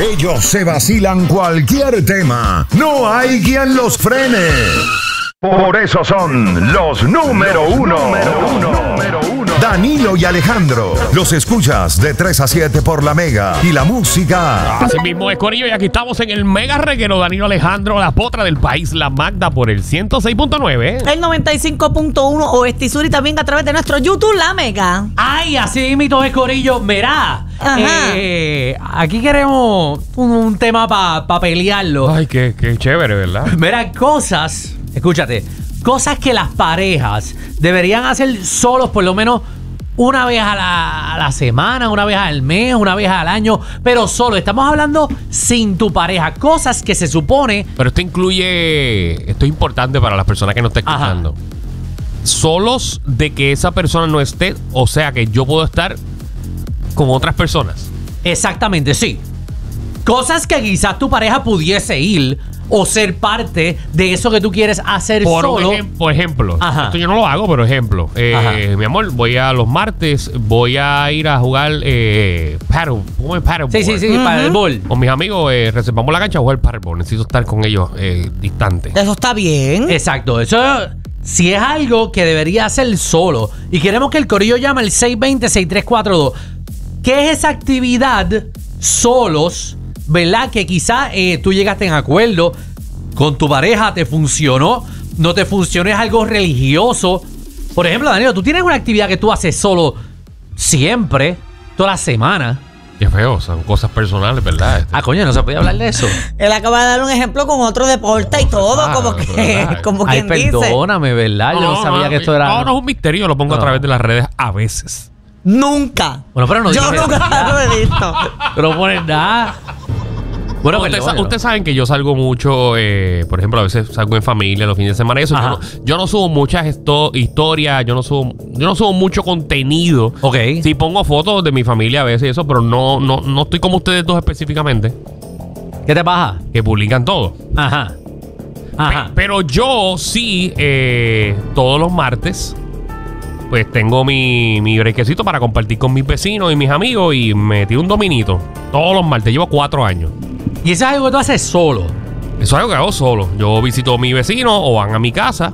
Ellos se vacilan cualquier tema. No hay quien los frene. Por eso son los número uno. Danilo y Alejandro. Los escuchas de 3 a 7 por la Mega. Y la música. Así mismo es, corillo, y aquí estamos en el Mega Reguero. Danilo Alejandro, la potra del país, la Magda, por el 106.9. El 95.1 Oeste y Sur, y también a través de nuestro YouTube, La Mega. Ay, así mismo es, corillo. Mirá, aquí queremos un tema para pelearlo. Ay, qué chévere, ¿verdad? Mira, escúchate, cosas que las parejas deberían hacer solos por lo menos una vez a la semana, una vez al mes, una vez al año, pero solo. Estamos hablando sin tu pareja. Cosas que se supone... Pero esto es importante para las personas que nos están escuchando. Ajá. Solos de que esa persona no esté, o sea que yo puedo estar con otras personas. Exactamente, sí. Cosas que quizás tu pareja pudiese ir o ser parte de eso que tú quieres hacer solo. Por ejemplo, esto yo no lo hago, pero ejemplo. Mi amor, voy a los martes, voy a ir a jugar paddleboard. Sí, paddleboard. Con mis amigos reservamos la cancha a jugar paddleboard. Necesito estar con ellos distante. Eso está bien. Exacto, eso si es algo que debería hacer solo. Y queremos que el corillo llame al 620-6342. ¿Qué es esa actividad solos, verdad? Que quizás tú llegaste en acuerdo con tu pareja, te funcionó, no te funcionó, es algo religioso. Por ejemplo, Danilo, tú tienes una actividad que tú haces solo siempre, toda la semana. Qué feo, son cosas personales, ¿verdad? Coño, no se puede hablar de eso. Él acaba de dar un ejemplo con otro deporte y todo, como quien dice. Perdóname, ¿verdad? Yo no sabía que esto era... No es un misterio, lo pongo a través de las redes a veces. Nunca. Bueno, pero no yo nunca lo he visto. Pero pones nada. Bueno, ustedes saben que yo salgo mucho, por ejemplo, a veces salgo en familia los fines de semana y eso. Yo no subo muchas historias, yo no subo mucho contenido. Ok. Sí pongo fotos de mi familia a veces y eso, pero no estoy como ustedes dos específicamente. ¿Qué te pasa? Que publican todo. Ajá. Pero yo sí, todos los martes, pues tengo mi brequecito para compartir con mis vecinos y mis amigos y me tiro un dominito. Todos los martes, llevo 4 años. ¿Y eso es algo que tú haces solo? Eso es algo que hago solo. Yo visito a mi vecino o van a mi casa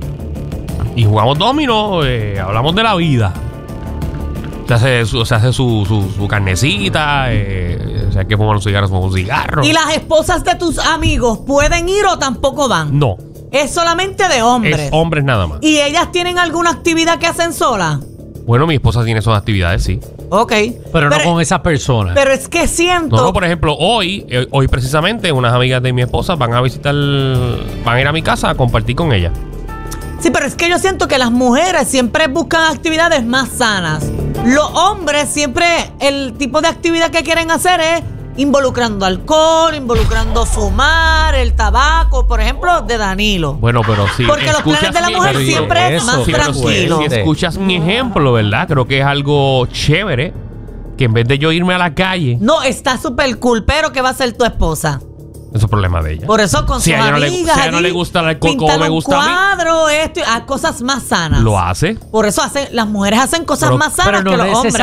y jugamos domino, hablamos de la vida. Se hace su carnecita, hay que fumar un cigarro. ¿Y las esposas de tus amigos pueden ir o tampoco van? No. Es solamente de hombres. Es hombres nada más. ¿Y ellas tienen alguna actividad que hacen sola? Bueno, mi esposa tiene esas actividades, sí. Ok. Pero no con esas personas. Pero es que siento... No, por ejemplo, hoy precisamente unas amigas de mi esposa van a ir a mi casa a compartir con ella. Sí, pero es que yo siento que las mujeres siempre buscan actividades más sanas. Los hombres siempre, el tipo de actividad que quieren hacer es involucrando alcohol, involucrando fumar, el tabaco, por ejemplo, de Danilo. Bueno, pero sí. Porque los planes de la mujer siempre es más tranquilo. Si escuchas mi ejemplo, ¿verdad? Creo que es algo chévere que en vez de yo irme a la calle... No, está súper cool, pero ¿qué va a hacer tu esposa? Eso es problema de ella. Por eso con sus amigas, si a ella no le gusta el alcohol como me gusta a mí, cuadro, esto, cosas más sanas. Lo hace. Por eso las mujeres hacen cosas más sanas que los hombres.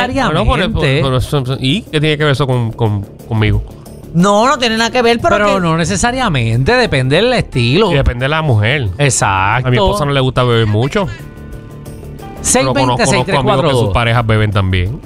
¿Y qué tiene que ver eso conmigo? No tiene nada que ver, pero no necesariamente, depende del estilo. Y depende de la mujer. Exacto. A mi esposa no le gusta beber mucho. 620-6342. Que sus parejas beben también.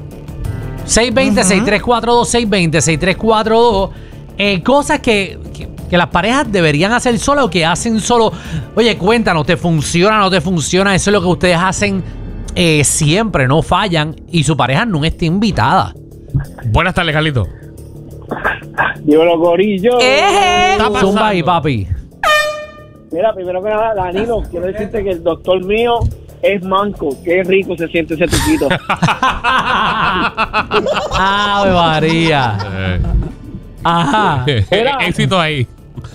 620-6342, 620-6342. Cosas que las parejas deberían hacer solo o que hacen solo. Oye, cuéntanos, ¿te funciona, no te funciona? Eso es lo que ustedes hacen siempre, no fallan y su pareja no está invitada. Buenas tardes, Carlito. Dímelo, gorillo. Zumba ahí, papi. Mira, primero que nada, Danilo, quiero decirte que el doctor mío es manco. Qué rico se siente ese tuquito. ¡Ave María! Ajá. Éxito ahí.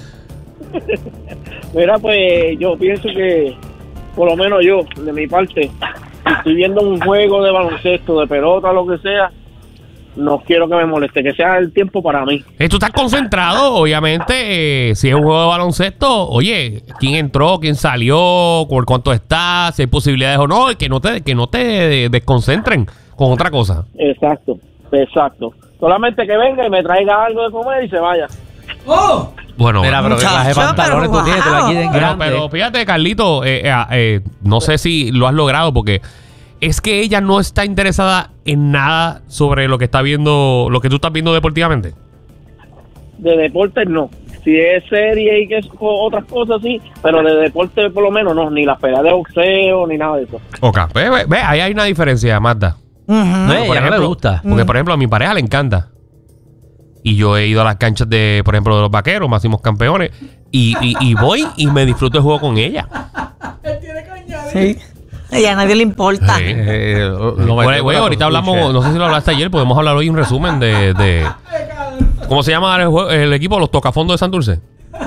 Mira, pues yo pienso que, por lo menos yo, de mi parte, estoy viendo un juego de baloncesto, de pelota, lo que sea, no quiero que me moleste, que sea el tiempo para mí. Tú estás concentrado, obviamente, si es un juego de baloncesto, oye, quién entró, quién salió, por cuánto está, si hay posibilidades o no, y que no te desconcentren con otra cosa. Exacto. Solamente que venga y me traiga algo de comer y se vaya. Bueno, Mira, pero qué clase de Muchacho, pantalones pero tú tienes, tú la quieres grande. pero fíjate, Carlito, no sé si lo has logrado porque es que ella no está interesada en nada sobre lo que está viendo, lo que tú estás viendo deportivamente. De deportes no. Si es serie y que es otras cosas sí, pero de deporte por lo menos no, ni las peleas de boxeo ni nada de eso. Ok, ve, ahí hay una diferencia, Magda. No, a ella no le gusta. Porque, por ejemplo, a mi pareja le encanta. Y yo he ido a las canchas de, por ejemplo, de los vaqueros, máximos campeones. Y voy y me disfruto el juego con ella. Sí. Y a nadie le importa. Sí. Lo Bueno, metió con la ahorita hablamos, costucha. no sé si lo hablaste ayer, podemos hablar hoy un resumen de ¿cómo se llama el equipo? Los tocafondos de Santurce.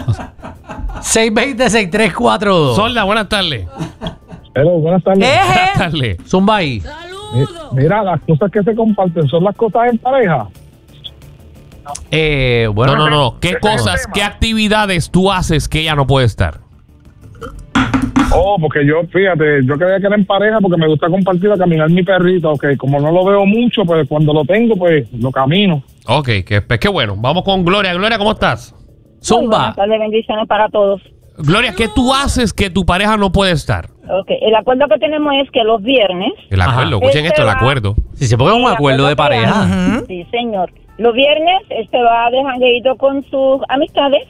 620-6342. Solda, buenas tardes. Pero buenas tardes. Buenas tardes. Zumba ahí. Mira, las cosas que se comparten son las cosas en pareja. Bueno, No. ¿Qué cosas, qué actividades tú haces que ella no puede estar? Oh, porque yo, fíjate, yo creía que era en pareja porque me gusta compartir a caminar mi perrito, que como no lo veo mucho, pues cuando lo tengo, pues lo camino. Ok, qué bueno. Vamos con Gloria. Gloria, ¿cómo estás? Zumba. Buenas tardes, bendiciones para todos. Gloria, ¿qué tú haces que tu pareja no puede estar? Okay. El acuerdo que tenemos es que los viernes... El acuerdo, escuchen esto, el va- acuerdo. Si se pone un el acuerdo de que hay- pareja. Sí, señor. Los viernes va de jangueito con sus amistades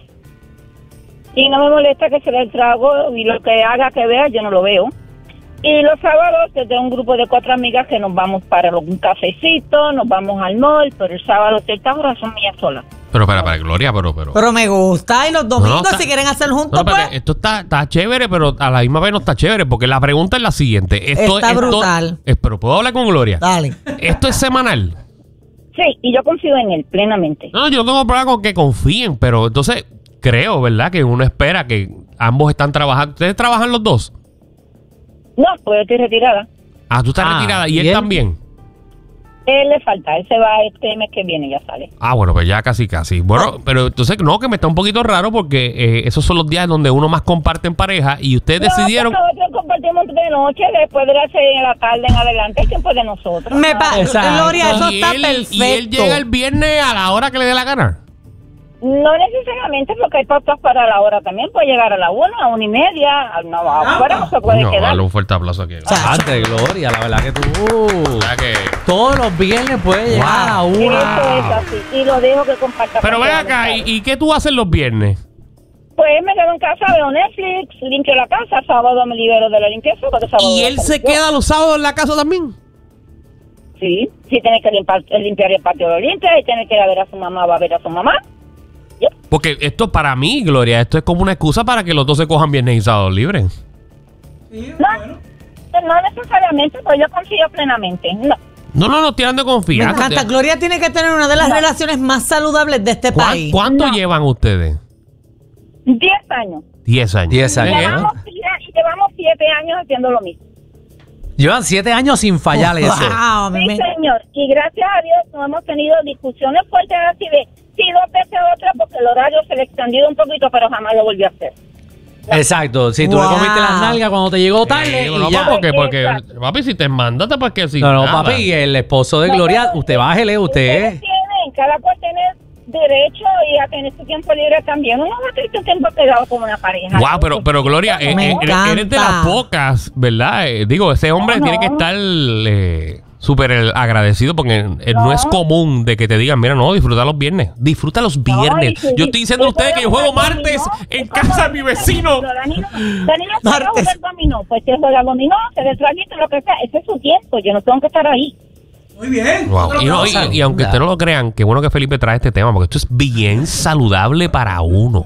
y no me molesta que se le el trago y lo que haga que vea yo no lo veo. Y los sábados desde un grupo de 4 amigas que nos vamos para un cafecito, nos vamos al mall, pero el sábado ciertas horas son mías solas. Pero para Gloria, pero. Pero me gusta. Y los domingos, está- si quieren hacer No, juntos, espérate, pues. esto está chévere, pero a la misma vez no está chévere, porque la pregunta es la siguiente. Está brutal. Pero ¿puedo hablar con Gloria? Dale. ¿Esto es semanal? Sí, y yo confío en él plenamente. No, yo no tengo problema con que confíen, pero entonces creo, ¿verdad? Que uno espera que ambos están trabajando. ¿Ustedes trabajan los dos? No, pues yo estoy retirada. Ah, tú estás retirada y él también. Él le falta, él se va este mes que viene, ya sale. Ah, bueno, pues ya casi. Bueno, pero entonces no, que me está un poquito raro porque esos son los días donde uno más comparte en pareja y ustedes decidieron... No, pues nosotros compartimos de noche, después de las 6 de la tarde en adelante, el tiempo de nosotros. Exacto. Gloria, eso y está él, perfecto. y él llega el viernes a la hora que le dé la gana. No necesariamente, porque hay pautas para la hora también, puede llegar a la 1, a 1:30, a una afuera no se puede No, quedar. dale un fuerte aplauso aquí. Ante Gloria, la verdad que tú. ¿Verdad que? Todos los viernes puedes llegar a Eso una. es así, y lo dejo que comparta. Pero con ven todas acá, las ¿y qué tú haces los viernes? Pues me quedo en casa, veo Netflix, limpio la casa, sábado me libero de la limpieza, porque sábado... ¿Y él se queda los sábados en la casa también? Sí, sí tiene que limpiar el patio, lo limpia, y tiene que ir a ver a su mamá, va a ver a su mamá. Porque esto para mí, Gloria, esto es como una excusa para que los dos se cojan viernes y sábados libres. No necesariamente, pues yo confío plenamente, no. No, estoy dando Me confianza. encanta. Gloria tiene que tener una de las relaciones más saludables de este país. ¿Cuánto llevan ustedes? 10 años. 10 años. 10 años. Bien, ¿eh? Llevamos 7 años haciendo lo mismo. Llevan 7 años sin fallar eso. Wow, a mí Sí, me- señor. Y gracias a Dios no hemos tenido discusiones fuertes así de sí, 2 veces otra, porque el horario se le ha extendido un poquito, pero jamás lo volvió a hacer. Exacto. Si tú le Wow. comiste las nalgas cuando te llegó tarde. Sí, no, y ya. porque, Exacto. papi, si te mandaste, pues que sí. No, nada. papi, el esposo de Gloria, usted bájele, Ustedes usted. tienen, cada cual tiene derecho y a tener su tiempo libre también. Uno va a tener su tiempo pegado con una pareja. Wow, pero Gloria, Me eres de las encanta. pocas, ¿verdad? Digo, ese hombre No, tiene que no. estar súper agradecido porque no es común de que te digan, mira, no, disfruta los viernes. Disfruta los viernes. y sí, Yo estoy diciendo a es ustedes que yo como juego jugar martes dominó, en es como casa de mi jugar vecino. dominó. Danilo se va a Martes. jugar dominó. Pues si él juega dominó, se le traguito, lo que sea. Ese es su tiempo. Yo no tengo que estar ahí. Wow. Y aunque ustedes no lo crean, qué bueno que Felipe trae este tema, porque esto es bien saludable para uno.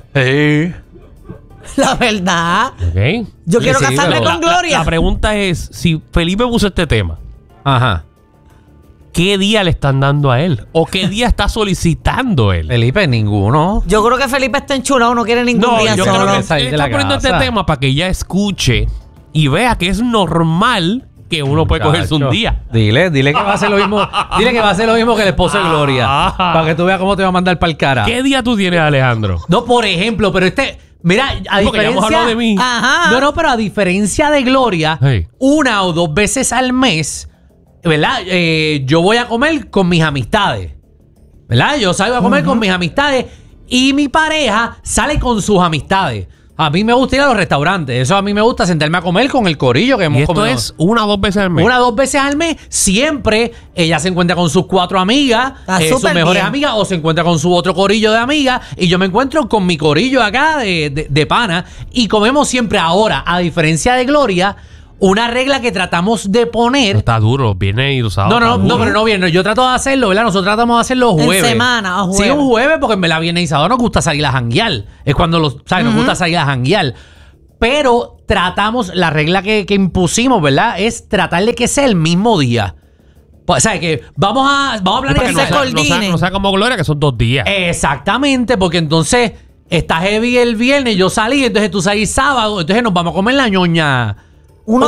La verdad. ¿Ok? Yo quiero Sí, casarme pero con Gloria. La pregunta es, si Felipe puso este tema, Ajá. ¿qué día le están dando a él? ¿O qué día está solicitando él? Felipe, ninguno. Yo creo que Felipe está enchulado, no quiere ningún No, día yo solo. creo que salir él de está la poniendo casa. este tema para que ella escuche y vea que es normal que uno puede cogerse un Chacho. día. Dile que va a hacer lo mismo. Dile que va a hacer lo mismo que el esposo de Gloria. Ah. Para que tú veas cómo te va a mandar para el cara. ¿Qué día tú tienes, Alejandro? No, por ejemplo, pero mira, a Porque ya hemos diferencia hablado de mí. Ajá. No, pero a diferencia de Gloria, Hey. 1 o 2 veces al mes, ¿verdad? Yo voy a comer con mis amistades. ¿verdad? Yo salgo a comer con mis amistades y mi pareja sale con sus amistades. A mí me gusta ir a los restaurantes. Eso a mí me gusta sentarme a comer con el corillo que hemos Y esto comido. es 1 o 2 veces al mes. 1 o 2 veces al mes. Siempre ella se encuentra con sus 4 amigas, Está sus súper mejores bien. amigas, o se encuentra con su otro corillo de amigas. Y yo me encuentro con mi corillo acá de pana. Y comemos siempre ahora, a diferencia de Gloria, una regla que tratamos de poner. Está duro, viernes y los sábados. No, está duro. pero no viernes. Yo trato de hacerlo, ¿verdad? Nosotros tratamos de hacerlo En jueves. semana, o jueves. Sí, un jueves, porque en verdad viernes y sábado nos gusta salir a janguear. Es cuando nos gusta salir a janguear. Pero tratamos, la regla que impusimos, ¿verdad? Es tratar de que sea el mismo día. O sea, que vamos a Sí, porque planificar. no sea como Gloria, que son 2 días. Exactamente, porque entonces está heavy el viernes, yo salí, entonces tú salís sábado, entonces nos vamos a comer la ñoña